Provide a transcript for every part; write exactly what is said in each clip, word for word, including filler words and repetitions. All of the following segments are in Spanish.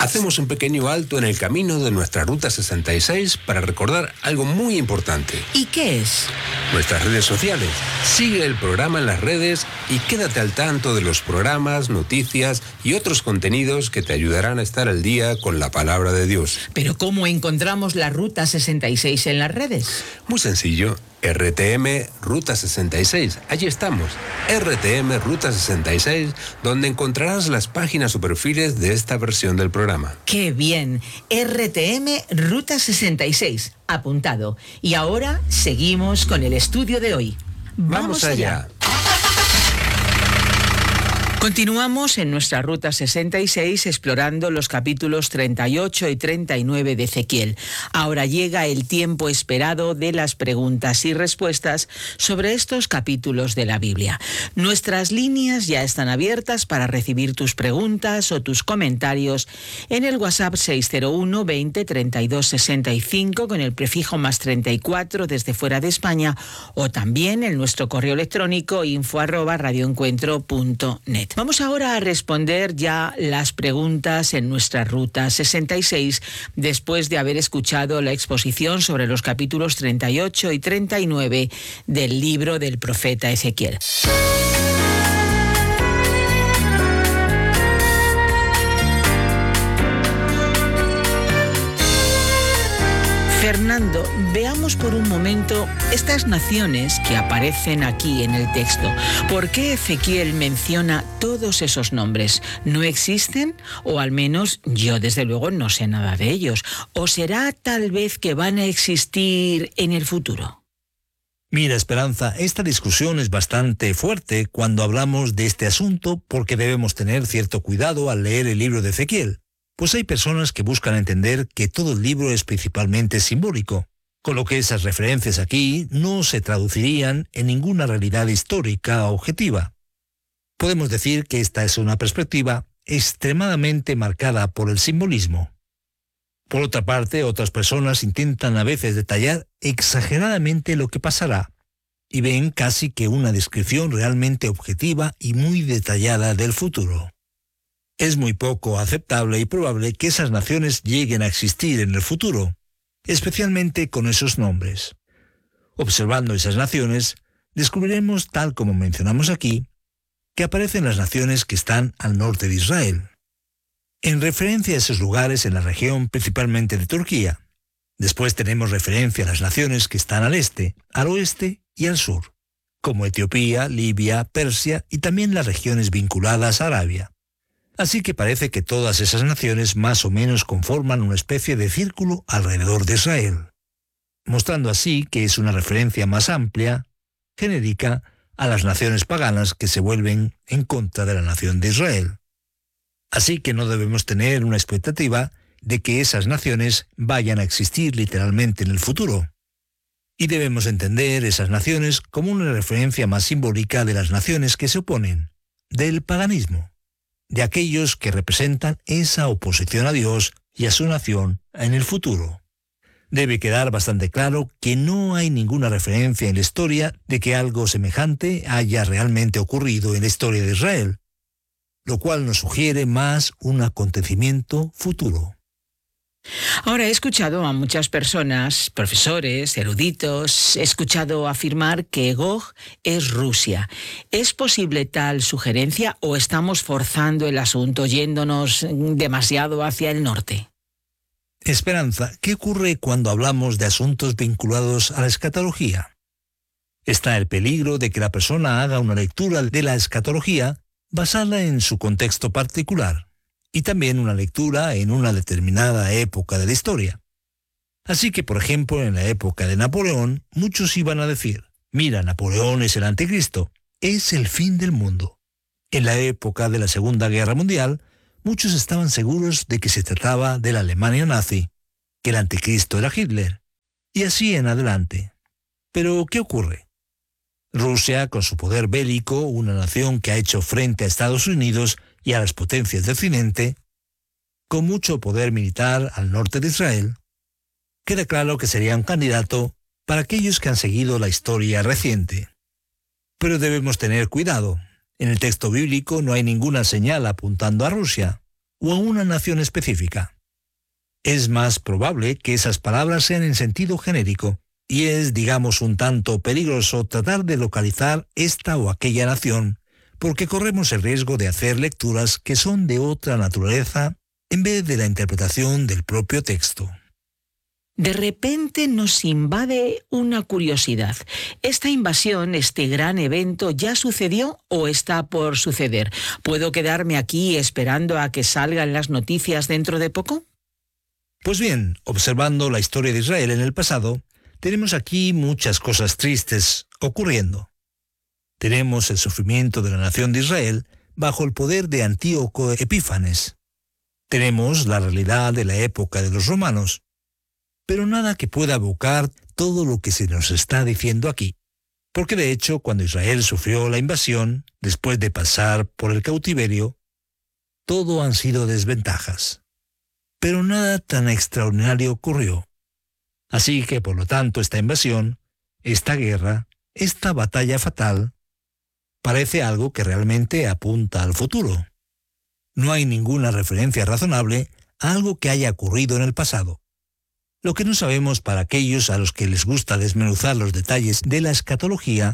Hacemos un pequeño alto en el camino de nuestra Ruta sesenta y seis para recordar algo muy importante. ¿Y qué es? Nuestras redes sociales. Sigue el programa en las redes y quédate al tanto de los programas, noticias y otros contenidos que te ayudarán a estar al día con la palabra de Dios. ¿Pero cómo encontramos la Ruta sesenta y seis en las redes? Muy sencillo. R T M Ruta sesenta y seis. Allí estamos. R T M Ruta sesenta y seis, donde encontrarás las páginas o perfiles de esta versión del programa. ¡Qué bien! R T M Ruta sesenta y seis. Apuntado. Y ahora seguimos con el estudio de hoy. ¡Vamos, Vamos allá! allá. Continuamos en nuestra Ruta sesenta y seis explorando los capítulos treinta y ocho y treinta y nueve de Ezequiel. Ahora llega el tiempo esperado de las preguntas y respuestas sobre estos capítulos de la Biblia. Nuestras líneas ya están abiertas para recibir tus preguntas o tus comentarios en el WhatsApp seis cero uno veinte treinta y dos sesenta y cinco con el prefijo más treinta y cuatro desde fuera de España, o también en nuestro correo electrónico info arroba radioencuentro punto net. Vamos ahora a responder ya las preguntas en nuestra Ruta sesenta y seis, después de haber escuchado la exposición sobre los capítulos treinta y ocho y treinta y nueve del libro del profeta Ezequiel. Fernando, veamos por un momento estas naciones que aparecen aquí en el texto. ¿Por qué Ezequiel menciona todos esos nombres? ¿No existen? O al menos yo desde luego no sé nada de ellos. ¿O será tal vez que van a existir en el futuro? Mira, Esperanza, esta discusión es bastante fuerte cuando hablamos de este asunto porque debemos tener cierto cuidado al leer el libro de Ezequiel. Pues hay personas que buscan entender que todo el libro es principalmente simbólico, con lo que esas referencias aquí no se traducirían en ninguna realidad histórica objetiva. Podemos decir que esta es una perspectiva extremadamente marcada por el simbolismo. Por otra parte, otras personas intentan a veces detallar exageradamente lo que pasará y ven casi que una descripción realmente objetiva y muy detallada del futuro. Es muy poco aceptable y probable que esas naciones lleguen a existir en el futuro, especialmente con esos nombres. Observando esas naciones, descubriremos, tal como mencionamos aquí, que aparecen las naciones que están al norte de Israel, en referencia a esos lugares en la región principalmente de Turquía. Después tenemos referencia a las naciones que están al este, al oeste y al sur, como Etiopía, Libia, Persia y también las regiones vinculadas a Arabia. Así que parece que todas esas naciones más o menos conforman una especie de círculo alrededor de Israel, mostrando así que es una referencia más amplia, genérica, a las naciones paganas que se vuelven en contra de la nación de Israel. Así que no debemos tener una expectativa de que esas naciones vayan a existir literalmente en el futuro. Y debemos entender esas naciones como una referencia más simbólica de las naciones que se oponen, del paganismo, de aquellos que representan esa oposición a Dios y a su nación en el futuro. Debe quedar bastante claro que no hay ninguna referencia en la historia de que algo semejante haya realmente ocurrido en la historia de Israel, lo cual nos sugiere más un acontecimiento futuro. Ahora he escuchado a muchas personas, profesores, eruditos, he escuchado afirmar que Gog es Rusia. ¿Es posible tal sugerencia o estamos forzando el asunto yéndonos demasiado hacia el norte? Esperanza, ¿qué ocurre cuando hablamos de asuntos vinculados a la escatología? Está el peligro de que la persona haga una lectura de la escatología basada en su contexto particular, y también una lectura en una determinada época de la historia. Así que, por ejemplo, en la época de Napoleón, muchos iban a decir, mira, Napoleón es el anticristo, es el fin del mundo. En la época de la Segunda Guerra Mundial, muchos estaban seguros de que se trataba de la Alemania nazi, que el anticristo era Hitler, y así en adelante. Pero, ¿qué ocurre? Rusia, con su poder bélico, una nación que ha hecho frente a Estados Unidos y a las potencias de Occidente, con mucho poder militar al norte de Israel, queda claro que sería un candidato para aquellos que han seguido la historia reciente. Pero debemos tener cuidado. En el texto bíblico no hay ninguna señal apuntando a Rusia, o a una nación específica. Es más probable que esas palabras sean en sentido genérico, y es, digamos, un tanto peligroso tratar de localizar esta o aquella nación, porque corremos el riesgo de hacer lecturas que son de otra naturaleza en vez de la interpretación del propio texto. De repente nos invade una curiosidad. ¿Esta invasión, este gran evento, ya sucedió o está por suceder? ¿Puedo quedarme aquí esperando a que salgan las noticias dentro de poco? Pues bien, observando la historia de Israel en el pasado, tenemos aquí muchas cosas tristes ocurriendo. Tenemos el sufrimiento de la nación de Israel bajo el poder de Antíoco Epífanes. Tenemos la realidad de la época de los romanos, pero nada que pueda evocar todo lo que se nos está diciendo aquí. Porque de hecho, cuando Israel sufrió la invasión, después de pasar por el cautiverio, todo han sido desventajas. Pero nada tan extraordinario ocurrió. Así que, por lo tanto, esta invasión, esta guerra, esta batalla fatal, parece algo que realmente apunta al futuro. No hay ninguna referencia razonable a algo que haya ocurrido en el pasado. Lo que no sabemos para aquellos a los que les gusta desmenuzar los detalles de la escatología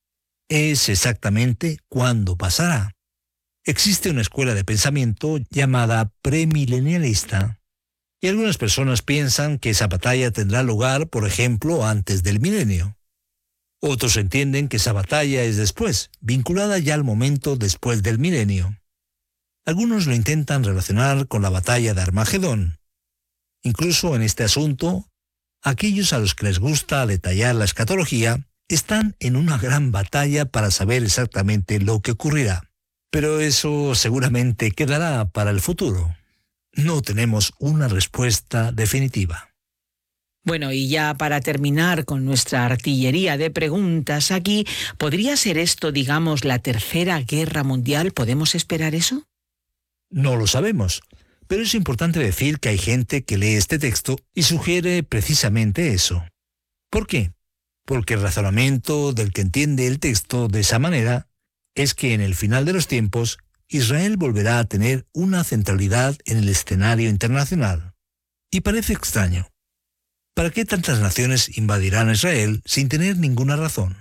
es exactamente cuándo pasará. Existe una escuela de pensamiento llamada premilenialista, y algunas personas piensan que esa batalla tendrá lugar, por ejemplo, antes del milenio. Otros entienden que esa batalla es después, vinculada ya al momento después del milenio. Algunos lo intentan relacionar con la batalla de Armagedón. Incluso en este asunto, aquellos a los que les gusta detallar la escatología están en una gran batalla para saber exactamente lo que ocurrirá. Pero eso seguramente quedará para el futuro. No tenemos una respuesta definitiva. Bueno, y ya para terminar con nuestra artillería de preguntas aquí, ¿podría ser esto, digamos, la tercera guerra mundial? ¿Podemos esperar eso? No lo sabemos, pero es importante decir que hay gente que lee este texto y sugiere precisamente eso. ¿Por qué? Porque el razonamiento del que entiende el texto de esa manera es que en el final de los tiempos, Israel volverá a tener una centralidad en el escenario internacional. Y parece extraño. ¿Para qué tantas naciones invadirán a Israel sin tener ninguna razón?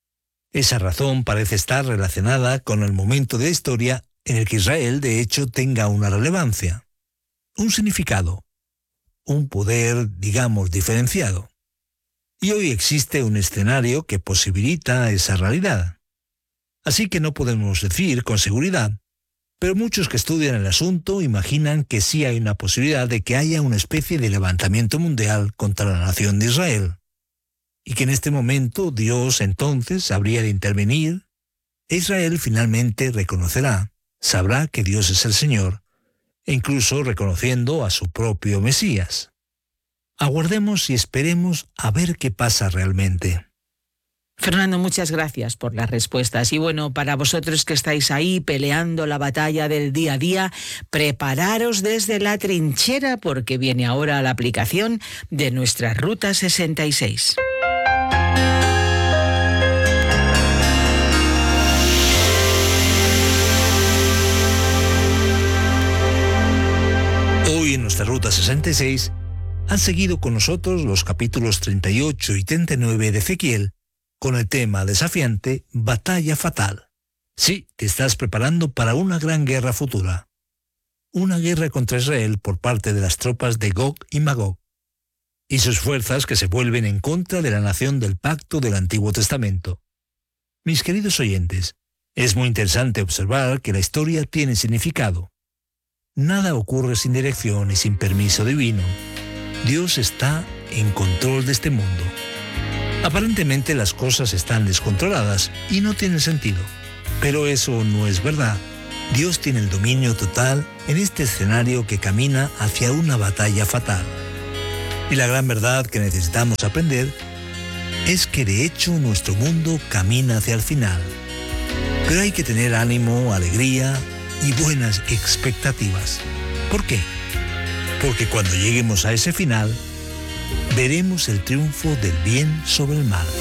Esa razón parece estar relacionada con el momento de la historia en el que Israel de hecho tenga una relevancia, un significado, un poder, digamos, diferenciado. Y hoy existe un escenario que posibilita esa realidad. Así que no podemos decir con seguridad, pero muchos que estudian el asunto imaginan que sí hay una posibilidad de que haya una especie de levantamiento mundial contra la nación de Israel, y que en este momento Dios entonces habría de intervenir, e Israel finalmente reconocerá, sabrá que Dios es el Señor, e incluso reconociendo a su propio Mesías. Aguardemos y esperemos a ver qué pasa realmente. Fernando, muchas gracias por las respuestas. Y bueno, para vosotros que estáis ahí peleando la batalla del día a día, prepararos desde la trinchera porque viene ahora la aplicación de nuestra Ruta sesenta y seis. Hoy en nuestra Ruta sesenta y seis han seguido con nosotros los capítulos treinta y ocho y treinta y nueve de Ezequiel, con el tema desafiante Batalla Fatal. Sí, te estás preparando para una gran guerra futura. Una guerra contra Israel por parte de las tropas de Gog y Magog, y sus fuerzas que se vuelven en contra de la nación del pacto del Antiguo Testamento. Mis queridos oyentes, es muy interesante observar que la historia tiene significado. Nada ocurre sin dirección y sin permiso divino. Dios está en control de este mundo. Aparentemente las cosas están descontroladas y no tienen sentido, pero eso no es verdad. Dios tiene el dominio total en este escenario que camina hacia una batalla fatal. Y la gran verdad que necesitamos aprender es que de hecho nuestro mundo camina hacia el final. Pero hay que tener ánimo, alegría y buenas expectativas. ¿Por qué? Porque cuando lleguemos a ese final, veremos el triunfo del bien sobre el mal.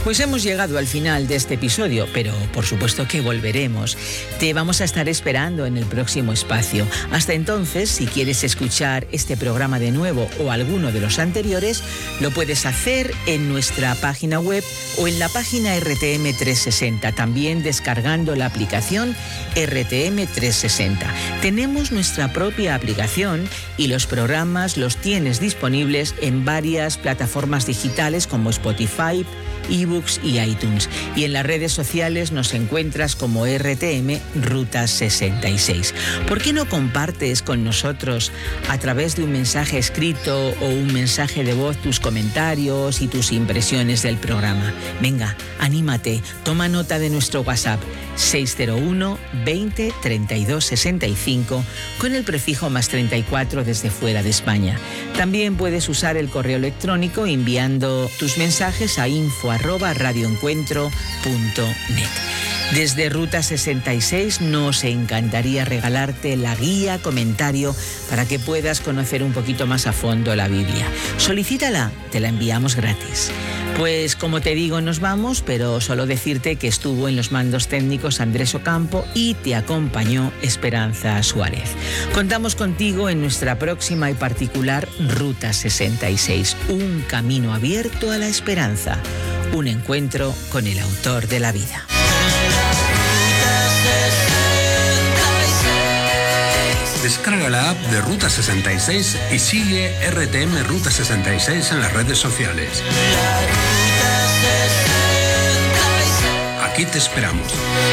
Pues hemos llegado al final de este episodio, pero por supuesto que volveremos. Te vamos a estar esperando en el próximo espacio. Hasta entonces, si quieres escuchar este programa de nuevo o alguno de los anteriores, lo puedes hacer en nuestra página web o en la página R T M trescientos sesenta, también descargando la aplicación R T M trescientos sesenta. Tenemos nuestra propia aplicación y los programas los tienes disponibles en varias plataformas digitales como Spotify, eBooks y iTunes. Y en las redes sociales nos encuentras como R T M Ruta sesenta y seis. ¿Por qué no compartes con nosotros a través de un mensaje escrito o un mensaje de voz tus comentarios y tus impresiones del programa? Venga, anímate, toma nota de nuestro WhatsApp seis cero uno, veinte, treinta y dos, sesenta y cinco con el prefijo más treinta y cuatro desde fuera de España. También puedes usar el correo electrónico enviando tus mensajes a info arroba radioencuentro punto net. Desde Ruta sesenta y seis nos encantaría regalarte la guía comentario para que puedas conocer un poquito más a fondo la Biblia. Solicítala, te la enviamos gratis. Pues como te digo, nos vamos, pero solo decirte que estuvo en los mandos técnicos Andrés Ocampo y te acompañó Esperanza Suárez. Contamos contigo en nuestra próxima y particular Ruta sesenta y seis, un camino abierto a la esperanza, un encuentro con el autor de la vida. Descarga la app de Ruta sesenta y seis y sigue R T M Ruta sesenta y seis en las redes sociales. Aquí te esperamos.